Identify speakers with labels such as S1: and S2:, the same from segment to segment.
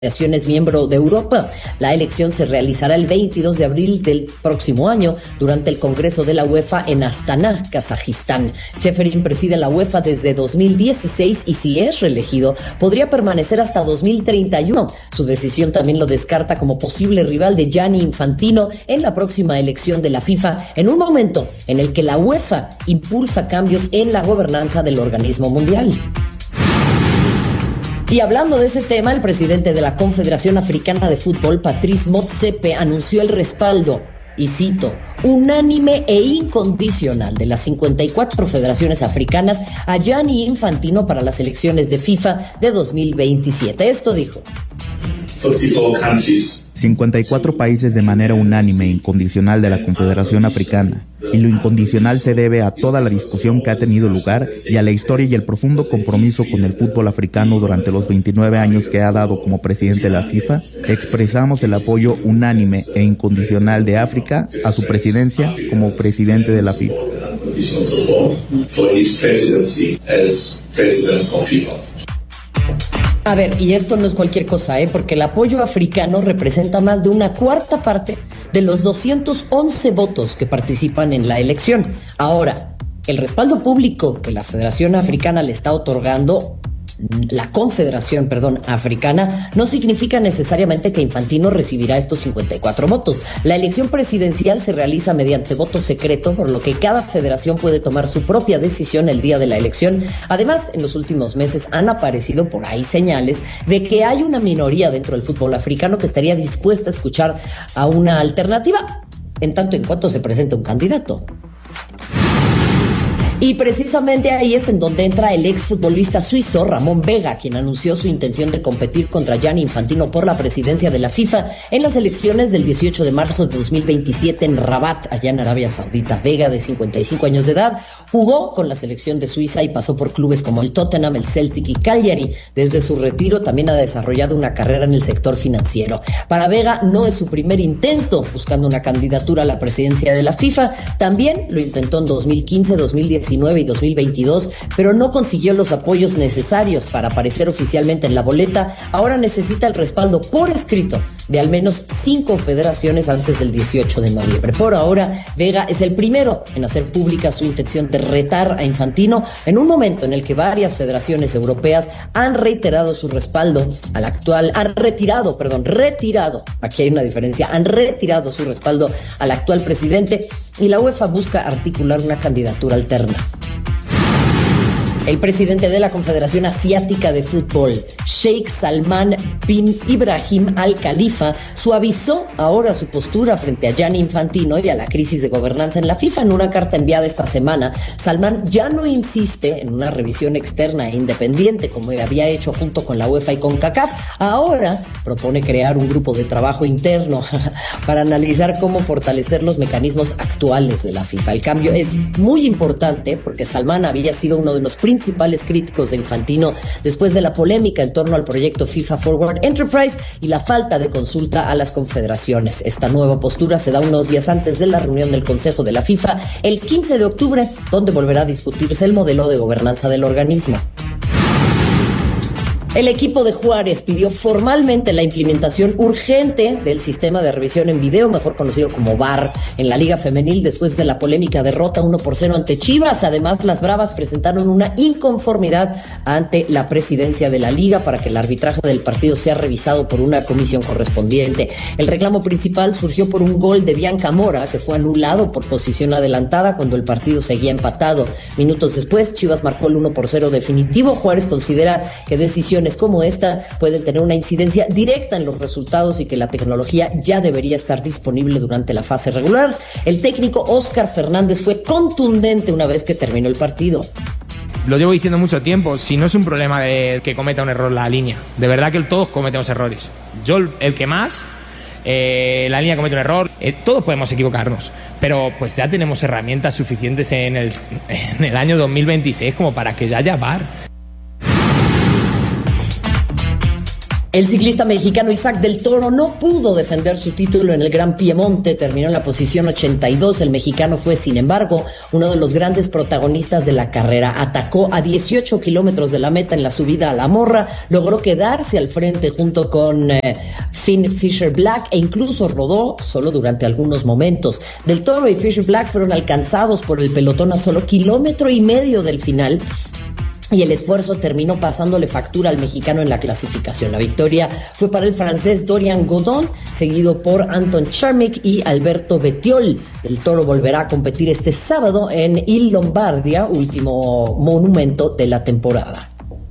S1: es miembro de Europa. La elección se realizará el 22 de abril del próximo año durante el Congreso de la UEFA en Astana, Kazajistán. Čeferin preside la UEFA desde 2016 y si es reelegido podría permanecer hasta 2031. Su decisión también lo descarta como posible rival de Gianni Infantino en la próxima elección de la FIFA, en un momento en el que la UEFA impulsa cambios en la gobernanza del organismo mundial. Y hablando de ese tema, el presidente de la Confederación Africana de Fútbol, Patrice Motsepe, anunció el respaldo, y cito, unánime e incondicional de las 54 federaciones africanas a Gianni Infantino para las elecciones de FIFA de 2027. Esto dijo.
S2: 54 países de manera unánime e incondicional de la Confederación Africana, y lo incondicional se debe a toda la discusión que ha tenido lugar y a la historia y el profundo compromiso con el fútbol africano durante los 29 años que ha dado como presidente de la FIFA. Expresamos el apoyo unánime e incondicional de África a su presidencia como presidente de la FIFA.
S1: A ver, y esto no es cualquier cosa, porque el apoyo africano representa más de una cuarta parte de los 211 votos que participan en la elección. Ahora, el respaldo público que la Federación Africana le está otorgando, la Confederación, Africana, no significa necesariamente que Infantino recibirá estos 54 votos. La elección presidencial se realiza mediante voto secreto, por lo que cada federación puede tomar su propia decisión el día de la elección. Además, en los últimos meses han aparecido por ahí señales de que hay una minoría dentro del fútbol africano que estaría dispuesta a escuchar a una alternativa, en tanto en cuanto se presente un candidato. Y precisamente ahí es en donde entra el exfutbolista suizo Ramón Vega, quien anunció su intención de competir contra Gianni Infantino por la presidencia de la FIFA en las elecciones del 18 de marzo de 2027 en Rabat, allá en Arabia Saudita. Vega, de 55 años de edad, jugó con la selección de Suiza y pasó por clubes como el Tottenham, el Celtic y Cagliari. Desde su retiro también ha desarrollado una carrera en el sector financiero. Para Vega no es su primer intento buscando una candidatura a la presidencia de la FIFA. También lo intentó en 2015, 2019 y 2022, pero no consiguió los apoyos necesarios para aparecer oficialmente en la boleta. Ahora necesita el respaldo por escrito de al menos 5 federaciones antes del 18 de noviembre. Por ahora, Vega es el primero en hacer pública su intención de retar a Infantino en un momento en el que varias federaciones europeas han reiterado su respaldo al actual, aquí hay una diferencia, han retirado su respaldo al actual presidente y la UEFA busca articular una candidatura alterna. El presidente de la Confederación Asiática de Fútbol, Sheikh Salman bin Ibrahim Al Khalifa, suavizó ahora su postura frente a Gianni Infantino y a la crisis de gobernanza en la FIFA. En una carta enviada esta semana, Salman ya no insiste en una revisión externa e independiente como había hecho junto con la UEFA y con CONCACAF. Ahora propone crear un grupo de trabajo interno para analizar cómo fortalecer los mecanismos actuales de la FIFA. El cambio es muy importante porque Salman había sido uno de los principales críticos de Infantino después de la polémica en torno al proyecto FIFA Forward Enterprise y la falta de consulta a las confederaciones. Esta nueva postura se da unos días antes de la reunión del Consejo de la FIFA el 15 de octubre, donde volverá a discutirse el modelo de gobernanza del organismo. El equipo de Juárez pidió formalmente la implementación urgente del sistema de revisión en video, mejor conocido como VAR, en la Liga Femenil después de la polémica derrota 1-0 ante Chivas. Además, las Bravas presentaron una inconformidad ante la presidencia de la Liga para que el arbitraje del partido sea revisado por una comisión correspondiente. El reclamo principal surgió por un gol de Bianca Mora, que fue anulado por posición adelantada cuando el partido seguía empatado. Minutos después, Chivas marcó el 1-0 definitivo. Juárez considera que decisiones como esta pueden tener una incidencia directa en los resultados y que la tecnología ya debería estar disponible durante la fase regular. El técnico Óscar Fernández fue contundente una vez que terminó el partido.
S3: Lo llevo diciendo mucho tiempo, si no es un problema de que cometa un error la línea, de verdad que todos cometemos errores. Yo el que más, la línea comete un error, todos podemos equivocarnos, pero pues ya tenemos herramientas suficientes en el año 2026 como para que ya haya VAR.
S1: El ciclista mexicano Isaac del Toro no pudo defender su título en el Gran Piemonte, terminó en la posición 82. El mexicano fue, sin embargo, uno de los grandes protagonistas de la carrera. Atacó a 18 kilómetros de la meta en la subida a la Morra, logró quedarse al frente junto con Finn Fisher Black e incluso rodó solo durante algunos momentos. Del Toro y Fisher Black fueron alcanzados por el pelotón a solo 1,5 kilómetros del final, y el esfuerzo terminó pasándole factura al mexicano en la clasificación. La victoria fue para el francés Dorian Godon, seguido por Anton Charmick y Alberto Bettiol. El Toro volverá a competir este sábado en Il Lombardia, último monumento de la temporada.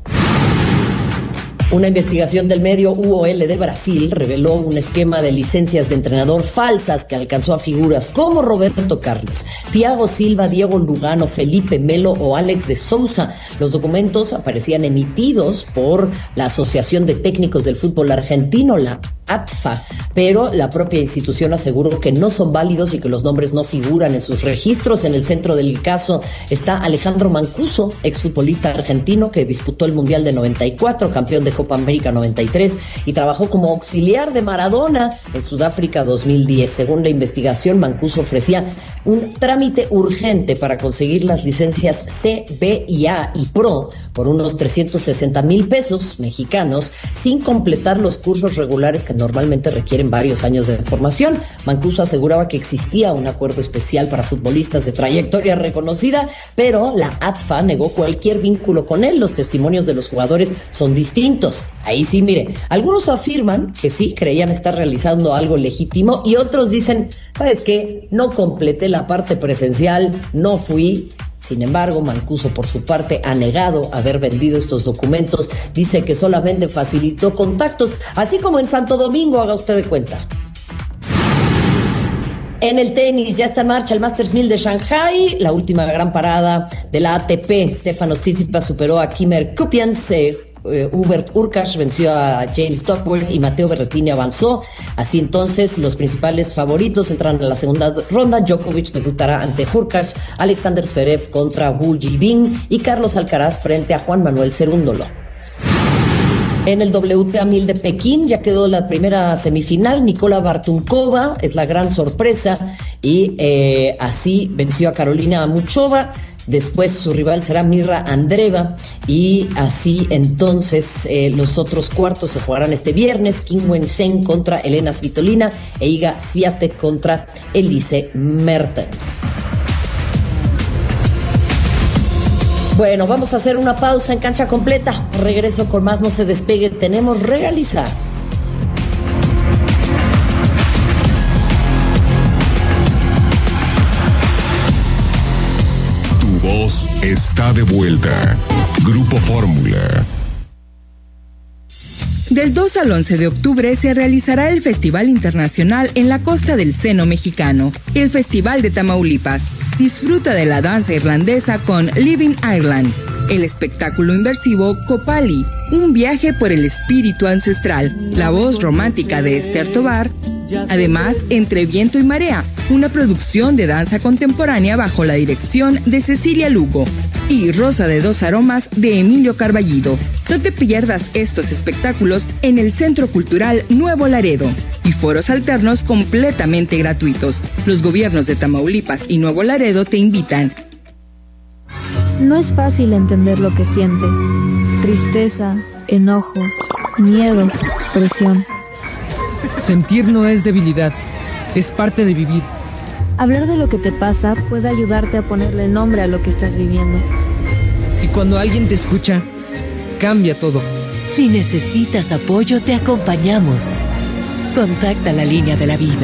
S1: Una investigación del medio UOL de Brasil reveló un esquema de licencias de entrenador falsas que alcanzó a figuras como Roberto Carlos, Thiago Silva, Diego Lugano, Felipe Melo o Alex de Sousa. Los documentos aparecían emitidos por la Asociación de Técnicos del Fútbol Argentino, la ATFA, pero la propia institución aseguró que no son válidos y que los nombres no figuran en sus registros. En el centro del caso está Alejandro Mancuso, exfutbolista argentino que disputó el Mundial de 94, campeón de Copa América 93 y trabajó como auxiliar de Maradona en Sudáfrica 2010. Según la investigación, Mancuso ofrecía un trámite urgente para conseguir las licencias C, B y A y Pro por unos 360,000 pesos mexicanos sin completar los cursos regulares que normalmente requieren varios años de formación. Mancuso aseguraba que existía un acuerdo especial para futbolistas de trayectoria reconocida, pero la ATFA negó cualquier vínculo con él. Los testimonios de los jugadores son distintos. Ahí sí, mire, algunos afirman que sí, creían estar realizando algo legítimo y otros dicen, ¿sabes qué? No completé la parte presencial, no fui. Sin embargo, Mancuso, por su parte, ha negado haber vendido estos documentos. Dice que solamente facilitó contactos, así como en Santo Domingo, haga usted de cuenta. En el tenis ya está en marcha el Masters 1000 de Shanghai, la última gran parada de la ATP. Stefanos Tsitsipas superó a Kimmer Kupians, Hubert Hurkacz venció a James Duckworth y Matteo Berrettini avanzó. Así entonces, los principales favoritos entran a la segunda ronda. Djokovic debutará ante Hurkacz, Alexander Zverev contra Wu Jibing y Carlos Alcaraz frente a Juan Manuel Cerúndolo. En el WTA 1000 de Pekín ya quedó la primera semifinal. Nikola Bartunkova es la gran sorpresa y así venció a Carolina Muchova. Después su rival será Mirra Andreeva y así entonces los otros cuartos se jugarán este viernes. Kim Wen-seng contra Elena Svitolina e Iga Swiatek contra Elise Mertens. Bueno, vamos a hacer una pausa en Cancha Completa. Regreso con más, no se despegue, tenemos Realizar.
S4: Voz está de vuelta. Grupo Fórmula.
S5: Del 2 al 11 de octubre se realizará el Festival Internacional en la Costa del Seno Mexicano, el Festival de Tamaulipas. Disfruta de la danza irlandesa con Living Ireland, el espectáculo inmersivo Copali, un viaje por el espíritu ancestral, la voz romántica de Esther Tobar. Además, Entre Viento y Marea, una producción de danza contemporánea bajo la dirección de Cecilia Lugo, y Rosa de dos Aromas de Emilio Carballido. No te pierdas estos espectáculos en el Centro Cultural Nuevo Laredo y foros alternos completamente gratuitos. Los gobiernos de Tamaulipas y Nuevo Laredo te invitan.
S6: No es fácil entender lo que sientes. Tristeza, enojo, miedo, presión.
S7: Sentir no es debilidad, es parte de vivir.
S6: Hablar de lo que te pasa puede ayudarte a ponerle nombre a lo que estás viviendo.
S7: Y cuando alguien te escucha, cambia todo.
S8: Si necesitas apoyo, te acompañamos. Contacta la línea de la vida.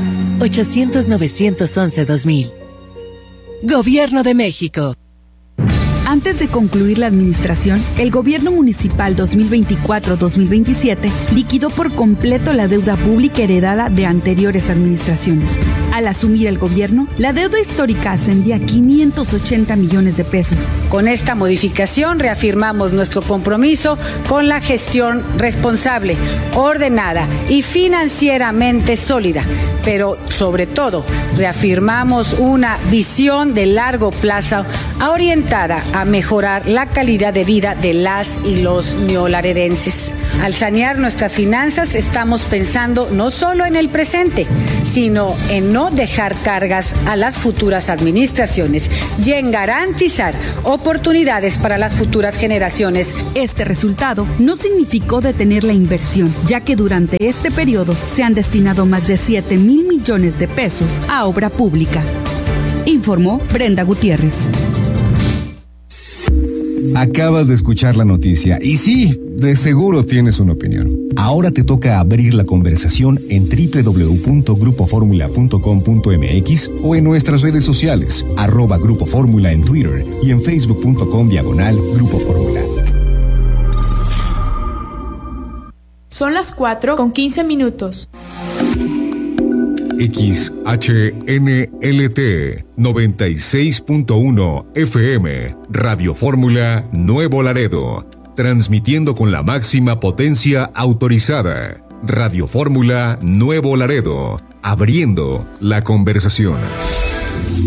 S8: 800-911-2000. Gobierno de México.
S9: Antes de concluir la administración, el Gobierno Municipal 2024-2027 liquidó por completo la deuda pública heredada de anteriores administraciones. Al asumir el gobierno, la deuda histórica ascendía a 580 millones de pesos.
S10: Con esta modificación reafirmamos nuestro compromiso con la gestión responsable, ordenada y financieramente sólida, pero sobre todo reafirmamos una visión de largo plazo orientada a mejorar la calidad de vida de las y los neolaredenses. Al sanear nuestras finanzas estamos pensando no solo en el presente, sino en no dejar cargas a las futuras administraciones y en garantizar oportunidades para las futuras generaciones.
S9: Este resultado no significó detener la inversión, ya que durante este periodo se han destinado más de 7,000 millones de pesos a obra pública, informó Brenda Gutiérrez.
S11: Acabas de escuchar la noticia y sí, de seguro tienes una opinión. Ahora te toca abrir la conversación en www.grupoformula.com.mx o en nuestras redes sociales, @Grupo Fórmula en Twitter y en facebook.com/Grupo Fórmula.
S12: Son las 4:15.
S4: XHNLT 96.1 FM, Radio Fórmula Nuevo Laredo, transmitiendo con la máxima potencia autorizada. Radio Fórmula Nuevo Laredo, abriendo la conversación.